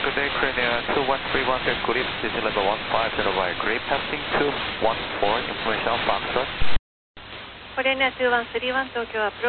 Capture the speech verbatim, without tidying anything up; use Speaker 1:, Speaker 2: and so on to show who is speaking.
Speaker 1: Good day, Korea two one three one, good evening, this is level one five zero by Gray, passing two one four, information Foxtrot.
Speaker 2: Korea two one three one 東京アプロ